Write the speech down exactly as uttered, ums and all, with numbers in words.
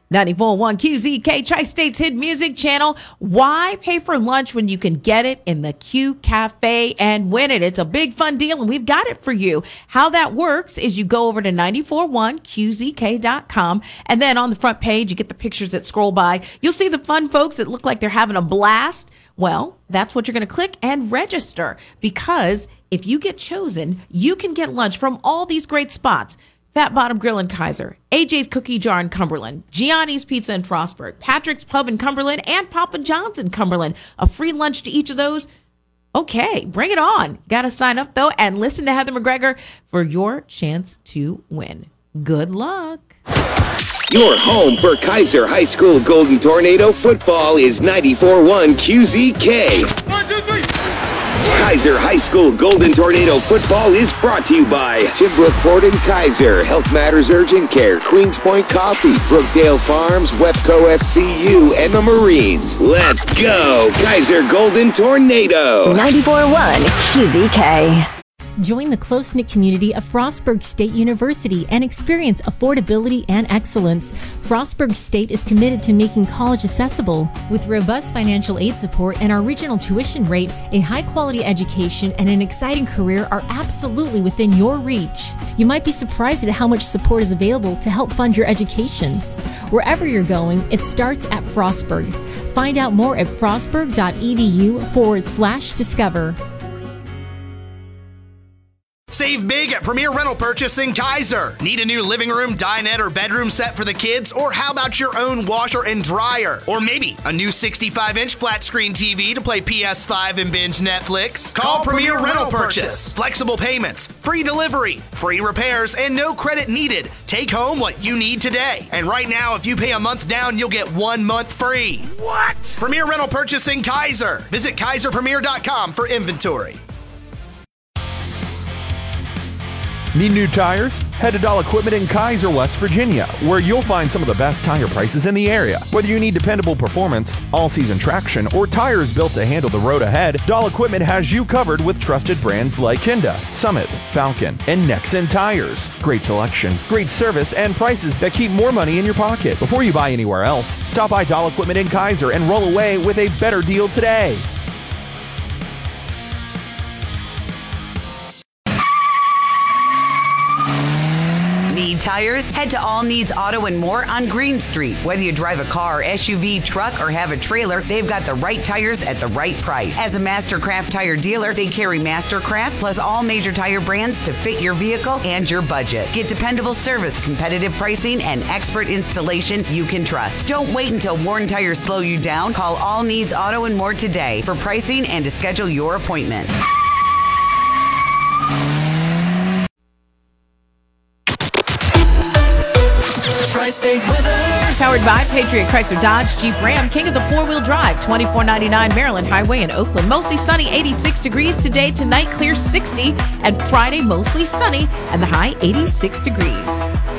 ninety-four point one Q Z K, Tri-State's hit music channel. Why pay for lunch when you can get it in the Q Cafe and win it? It's a big fun deal, and we've got it for you. How that works is you go over to nine four one Q Z K dot com, and then on the front page, you get the pictures that scroll by. You'll see the fun folks that look like they're having a blast. Well, that's what you're going to click and register, because if you get chosen, you can get lunch from all these great spots. Fat Bottom Grill in Kaiser, A J's Cookie Jar in Cumberland, Gianni's Pizza in Frostburg, Patrick's Pub in Cumberland, and Papa John's in Cumberland. A free lunch to each of those. Okay, bring it on. Got to sign up, though, and listen to Heather McGregor for your chance to win. Good luck. Your home for Kaiser High School Golden Tornado football is ninety-four point one Q Z K. One, two, three. Kaiser High School Golden Tornado football is brought to you by Timbrook Ford and Kaiser, Health Matters Urgent Care, Queens Point Coffee, Brookdale Farms, Webco F C U, and the Marines. Let's go, Kaiser Golden Tornado. ninety-four point one Q Z K. Join the close-knit community of Frostburg State University and experience affordability and excellence. Frostburg State is committed to making college accessible. With robust financial aid support and our regional tuition rate, a high-quality education and an exciting career are absolutely within your reach. You might be surprised at how much support is available to help fund your education. Wherever you're going, it starts at Frostburg. Find out more at frostburg.edu forward slash discover. Save big at Premier Rental Purchase in Kaiser. Need a new living room, dinette, or bedroom set for the kids? Or how about your own washer and dryer? Or maybe a new sixty-five inch flat screen T V to play P S five and binge Netflix? Call, Call Premier, Premier Rental, Rental Purchase. Purchase. Flexible payments, free delivery, free repairs, and no credit needed. Take home what you need today. And right now, if you pay a month down, you'll get one month free. What? Premier Rental Purchase in Kaiser. Visit Kaiser Premier dot com for inventory. Need new tires? Head to Dahl Equipment in Kaiser, West Virginia, where you'll find some of the best tire prices in the area. Whether you need dependable performance, all-season traction, or tires built to handle the road ahead, Dahl Equipment has you covered with trusted brands like Kinda, Summit, Falcon, and Nexen Tires. Great selection, great service, and prices that keep more money in your pocket. Before you buy anywhere else, stop by Dahl Equipment in Kaiser and roll away with a better deal today. Need tires? Head to All Needs Auto and More on Green Street. Whether you drive a car, S U V, truck, or have a trailer, they've got the right tires at the right price. As a Mastercraft tire dealer, they carry Mastercraft plus all major tire brands to fit your vehicle and your budget. Get dependable service, competitive pricing, and expert installation you can trust. Don't wait until worn tires slow you down. Call All Needs Auto and More today for pricing and to schedule your appointment. Tri-State weather. Powered by Patriot Chrysler Dodge Jeep Ram, king of the four-wheel drive, twenty-four ninety-nine Maryland Highway in Oakland. Mostly sunny, eighty-six degrees today. Tonight, clear sixty. And Friday, mostly sunny, and the high eighty-six degrees.